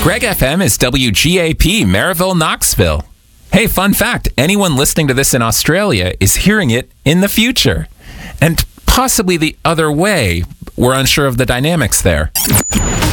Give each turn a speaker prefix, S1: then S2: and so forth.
S1: Greg FM is WGAP, Maryville, Knoxville. Hey, fun fact, anyone listening to this in Australia is hearing it in the future. And possibly the other way. We're unsure of the dynamics there.